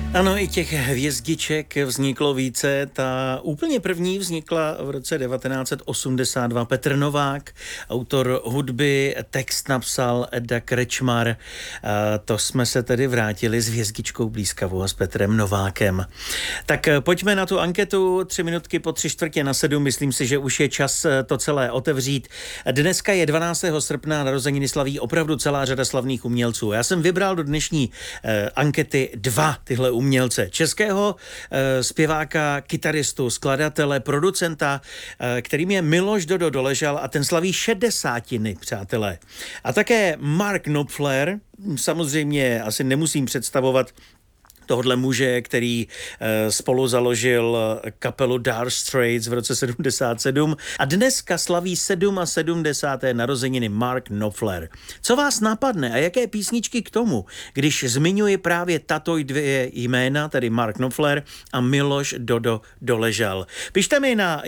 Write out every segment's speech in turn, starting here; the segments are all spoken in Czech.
Ano, i těch hvězdiček vzniklo více. Ta úplně první vznikla v roce 1982. Petr Novák, autor hudby, text napsal Eda Krečmar. To jsme se tedy vrátili s hvězdičkou blízkavou a s Petrem Novákem. Tak pojďme na tu anketu. 3 minutky po 6:45. Myslím si, že už je čas to celé otevřít. Dneska je 12. srpna, narozeniny slaví opravdu celá řada slavných umělců. Já jsem vybral do dnešní ankety 2 tyhle umělce. Českého zpěváka, kytaristu, skladatele, producenta, kterým je Miloš Dodo Doležal a ten slaví 60, přátelé. A také Mark Knopfler, samozřejmě asi nemusím představovat tohle muže, který spolu založil kapelu Dire Straits v roce 77 a dneska slaví 77. narozeniny Mark Knopfler. Co vás napadne a jaké písničky k tomu, když zmiňuji právě tato 2 jména, tedy Mark Knopfler a Miloš Dodo Doležal? Pište mi na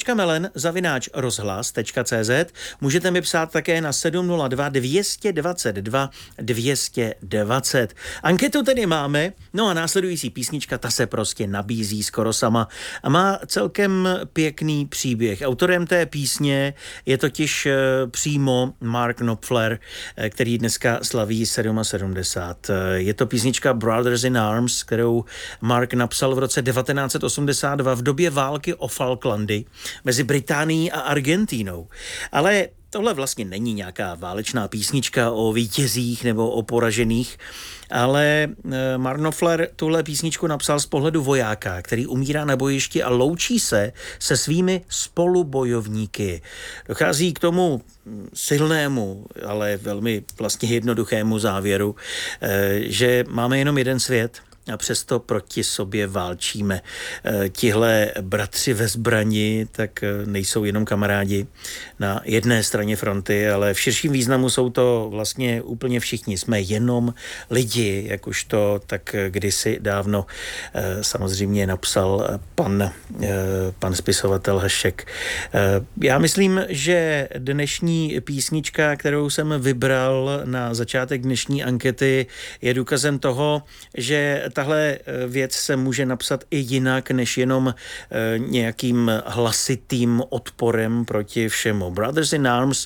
josef.melen@rozhlas.cz, můžete mi psát také na 702 222 220. Anketu tedy máme, no a následující písnička, ta se prostě nabízí skoro sama a má celkem pěkný příběh. Autorem té písně je totiž přímo Mark Knopfler, který dneska slaví 77. Je to písnička Brothers in Arms, kterou Mark napsal v roce 1982 v době války o Falklandy mezi Británií a Argentínou. Ale tohle vlastně není nějaká válečná písnička o vítězích nebo o poražených, ale Mark Knopfler tuhle písničku napsal z pohledu vojáka, který umírá na bojišti a loučí se se svými spolubojovníky. Dochází k tomu silnému, ale velmi vlastně jednoduchému závěru, že máme jenom jeden svět, a přesto proti sobě válčíme. Tihle bratři ve zbrani tak nejsou jenom kamarádi na jedné straně fronty, ale v širším významu jsou to vlastně úplně všichni. Jsme jenom lidi, jak už to tak kdysi dávno samozřejmě napsal pan spisovatel Hašek. Já myslím, že dnešní písnička, kterou jsem vybral na začátek dnešní ankety, je důkazem toho, že tahle věc se může napsat i jinak, než jenom nějakým hlasitým odporem proti všemu. Brothers in Arms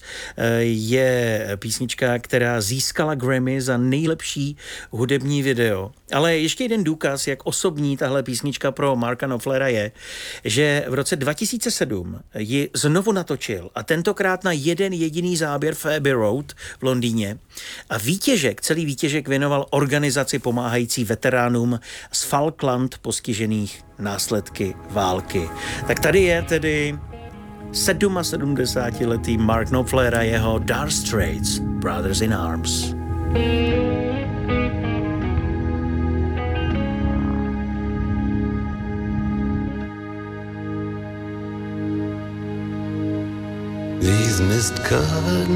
je písnička, která získala Grammy za nejlepší hudební video. Ale ještě jeden důkaz, jak osobní tahle písnička pro Marka Knopflera je, že v roce 2007 ji znovu natočil a tentokrát na jeden jediný záběr v Abbey Road v Londýně a celý výtěžek věnoval organizaci pomáhající veteránům z Falkland postižených následky války. Tak tady je tedy 77letý Mark Knopfler a jeho Dire Straits, Brothers in Arms. These mist-covered